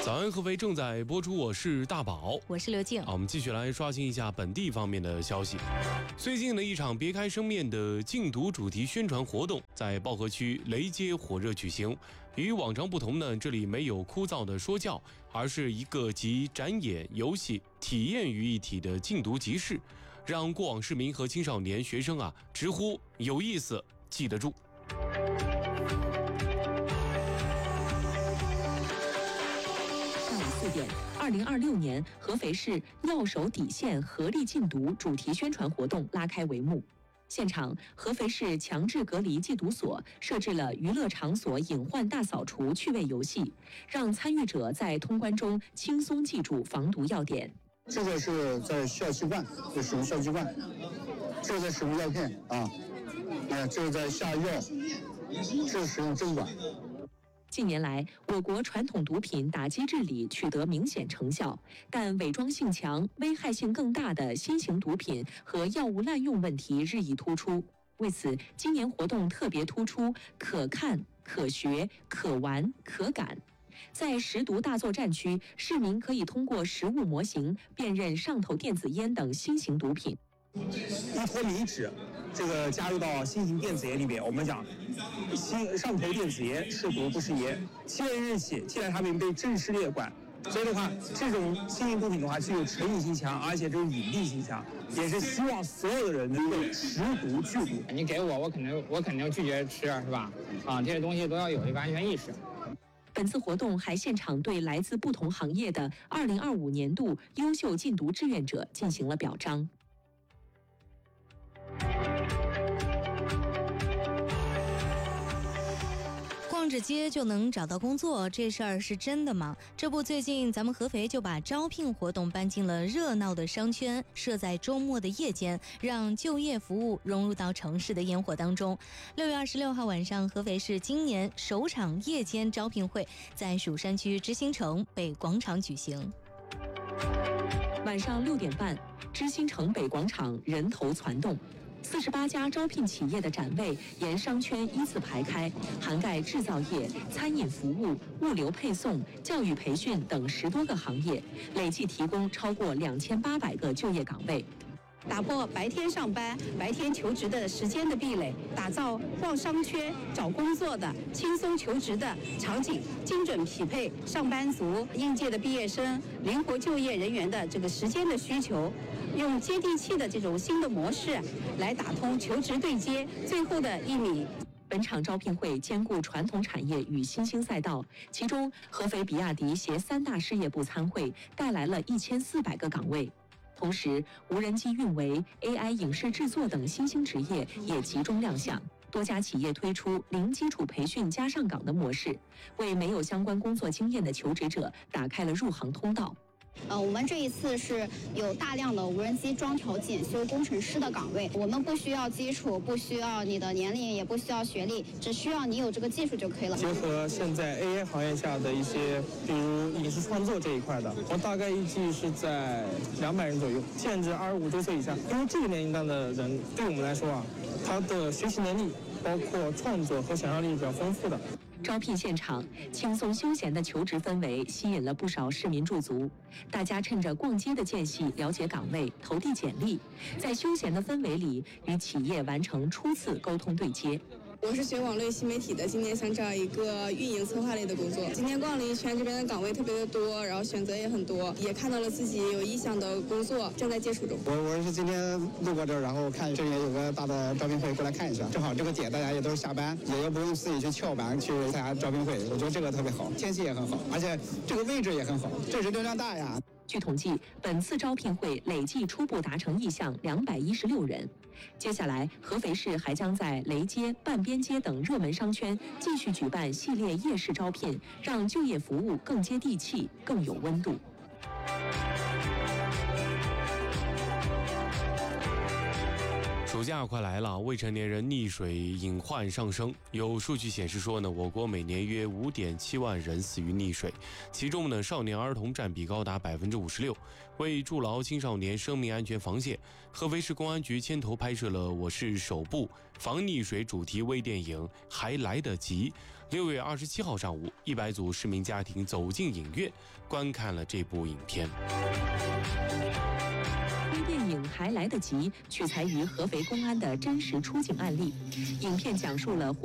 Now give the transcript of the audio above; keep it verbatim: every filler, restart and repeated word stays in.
早安合肥正在播出，我是大宝， 我是刘静。 好，我们继续来刷新一下本地方面的消息。最近的一场别开生面的禁毒主题宣传活动在耦河区雷街火热举行。与往常不同呢，这里没有枯燥的说教，而是一个集展演、游戏、体验于一体的禁毒集市，让过往市民和青少年学生啊直呼有意思，记得住。 二零二六年合肥市要守底线合力禁毒主题宣传活动拉开帷幕。现场，合肥市强制隔离戒毒所设置了娱乐场所隐患大扫除趣味游戏，让参与者在通关中轻松记住防毒要点。 这个是在校气罐，就使用校气罐；这个在使用药片啊，哎，这个在下药，这是使用针管。 近年来，我国传统毒品打击治理取得明显成效，但伪装性强、危害性更大的新型毒品和药物滥用问题日益突出。为此，今年活动特别突出可看、可学、可玩、可感。在食毒大作战区，市民可以通过实物模型辨认上头电子烟等新型毒品。 依托离子，这个加入到新型电子烟里边，我们讲新上头电子烟是毒不是烟。七月日起，现在它们被正式列管，所以的话，这种新型毒品的话具有成瘾性强，而且这种隐蔽性强，也是希望所有的人能够识毒拒毒。 你给我，我肯定我肯定拒绝吃，是吧？啊，这些东西都要有一个安全意识。 本次活动还现场对来自不同行业的二零二五年度优秀禁毒志愿者进行了表彰。 逛着街就能找到工作，这事儿是真的吗？这不，最近咱们合肥就把招聘活动搬进了热闹的商圈，设在周末的夜间，让就业服务融入到城市的烟火当中。六月二十六号晚上，合肥市今年首场夜间招聘会在蜀山区知新城北广场举行。 晚上六点半，知新城北广场人头攒动。四十八家招聘企业的展位沿商圈依次排开，涵盖制造业、餐饮服务、物流配送、教育培训等十多个行业，累计提供超过两千八百个就业岗位。 打破白天上班、白天求职的时间的壁垒，打造逛商圈、找工作的轻松求职的场景，精准匹配上班族、应届的毕业生、灵活就业人员的这个时间的需求，用接地气的这种新的模式来打通求职对接最后的一米。 本场招聘会兼顾传统产业与新兴赛道，其中合肥比亚迪携三大事业部参会，带来了一千四百个岗位。同时，无人机运维、A I 影视制作等新兴职业也集中亮相。多家企业推出零基础培训加上岗的模式，为没有相关工作经验的求职者打开了入行通道。 呃，我们这一次是有大量的无人机装调检修工程师的岗位，我们不需要基础，不需要你的年龄，也不需要学历，只需要你有这个技术就可以了。 结合现在 A I 行业下的一些，比如影视创作这一块的，我大概预计是在两百人左右，限制二十五周岁以下。因为这个年龄段的人，对我们来说啊，他的学习能力，包括创作和想象力比较丰富的。 招聘现场轻松休闲的求职氛围吸引了不少市民驻足，大家趁着逛街的间隙了解岗位、投递简历，在休闲的氛围里与企业完成初次沟通对接。 我是学网络新媒体的，今年想找一个运营策划类的工作。今天逛了一圈，这边的岗位特别的多，然后选择也很多，也看到了自己有意向的工作，正在接触中。 我我是今天路过这儿，然后看这边有个大的招聘会，过来看一下。正好这个点大家也都是下班，也又不用自己去翘班去参加招聘会，我觉得这个特别好，天气也很好，而且这个位置也很好，这人流量大呀。 据统计，本次招聘会累计初步达成意向两百一十六人。接下来，合肥市还将在雷街、半边街等热门商圈继续举办系列夜市招聘，让就业服务更接地气、更有温度。 暑假快来了，未成年人溺水隐患上升。有数据显示说呢，我国每年约 五点七万人死于溺水，其中呢，少年儿童占比高达 百分之五十六。为筑牢青少年生命安全防线，合肥市公安局牵头拍摄了我市首部防溺水主题微电影《还来得及》， 六月二十七号上午，一百组市民家庭走进影院，观看了这部影片。 微电影《还来得及》取材于合肥公安的真实出境案例，影片讲述了